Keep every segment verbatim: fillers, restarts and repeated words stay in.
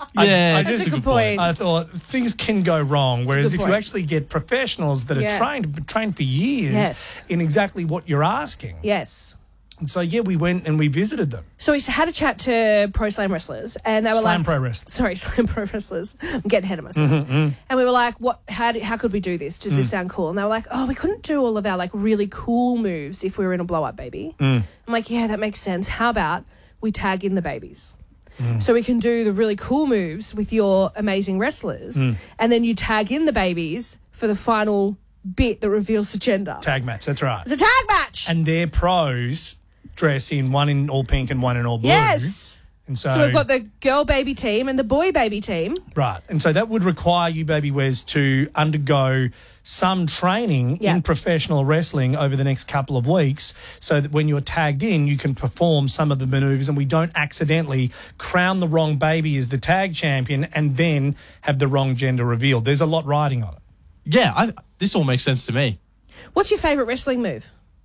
Yeah, I, I that's just, a good point. I thought things can go wrong. Whereas if point. you actually get professionals that Yeah. are trained trained for years Yes. in exactly what you're asking. Yes. And so, yeah, we went and we visited them. So we had a chat to pro slam wrestlers, and they were Slam like, pro wrestlers. Sorry, slam pro wrestlers. I'm getting ahead of myself. Mm-hmm. And we were like, "What? How? Do, how could we do this? Does Mm. this sound cool?" And they were like, "Oh, we couldn't do all of our like really cool moves if we were in a blow up baby." Mm. I'm like, "Yeah, that makes sense. How about we tag in the babies?" Mm. So we can do the really cool moves with your amazing wrestlers, Mm. and then you tag in the babies for the final bit that reveals the gender. Tag match, that's right. It's a tag match. And their pros dress in one in all pink and one in all blue. Yes. And so, So we've got the girl baby team and the boy baby team. right. And so that would require you, Baby Wes, to undergo some training Yeah. in professional wrestling over the next couple of weeks so that when you're tagged in, you can perform some of the maneuvers and we don't accidentally crown the wrong baby as the tag champion and then have the wrong gender revealed. There's a lot riding on it. Yeah, I, this all makes sense to me. What's your favourite wrestling move?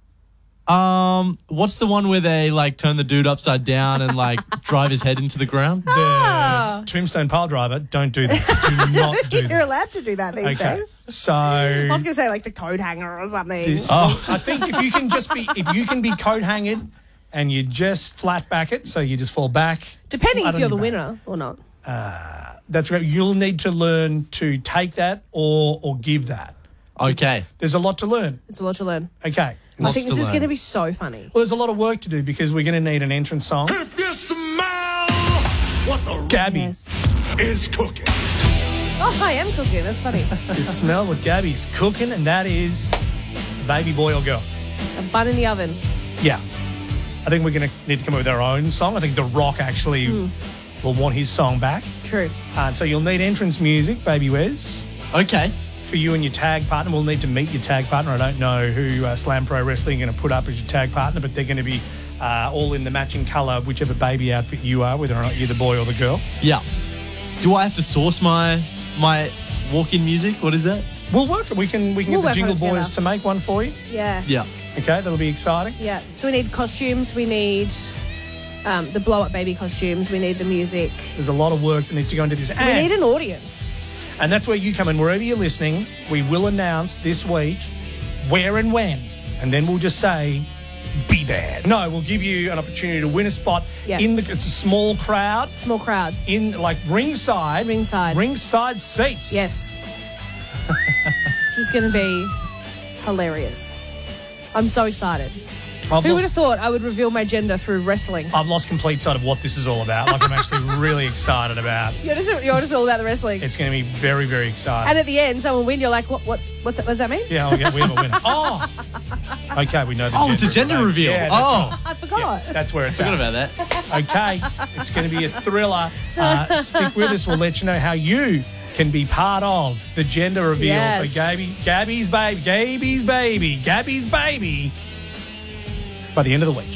Um, what's the one where they like turn the dude upside down and like drive his head into the ground? The Ah. tombstone pile driver, don't do that. Do not do You're that. allowed to do that these Okay. days. So I was going to say like the coat hanger or something. This, Oh. I think if you can just be if you can be coat hanged and you just flat back it, so you just fall back. Depending flat if on you're the your back. winner or not. That's great. You'll need to learn to take that or or give that. Okay. There's a lot to learn. It's a lot to learn. Okay. I Lots think to this is learn. going to be so funny. Well, there's a lot of work to do because we're going to need an entrance song. If you smell what the Gabby, Yes. is cooking. Oh, I am cooking. That's funny. you smell what Gabby's cooking, and that is baby boy or girl. A bun in the oven. Yeah. I think we're going to need to come up with our own song. I think The Rock actually Hmm. will want his song back. True. Uh, so you'll need entrance music, Baby Wes. Okay. For you and your tag partner, we'll need to meet your tag partner. I don't know who uh, Slam Pro Wrestling are going to put up as your tag partner, but they're going to be uh, all in the matching colour, whichever baby outfit you are, whether or not you're the boy or the girl. Yeah. Do I have to source my my walk-in music? What is that? We'll work it. We can we can We'll get the work on Jingle it Boys together. to make one for you. Yeah. Yeah. Okay, that'll be exciting. Yeah. So we need costumes. We need um, the blow up baby costumes. We need the music. There's a lot of work that needs to go into this. We And, need an audience. and that's where you come in. Wherever you're listening, we will announce this week where and when. And then we'll just say, be there. No, we'll give you an opportunity to win a spot Yeah. in the, it's a small crowd. Small crowd. In like ringside, Ringside. ringside seats. Yes. This is going to be hilarious. I'm so excited. I've Who would lost, have thought I would reveal my gender through wrestling? I've lost complete sight of what this is all about. Like I'm actually really excited about. You're just, you're just all about the wrestling. It's going to be very, very exciting. And at the end, someone win. You're like, what? What? What's that? What does that mean? yeah, oh, yeah, we have a winner. Oh, okay, we know the. Oh, it's a gender reveal. Yeah, that's, Oh. I forgot. that's where it's Forgot at. about that. Okay, it's going to be a thriller. Uh, stick with us. We'll let you know how you can be part of the gender reveal Yes. for Gabby, Gabby's baby, Gabby's baby, Gabby's baby by the end of the week.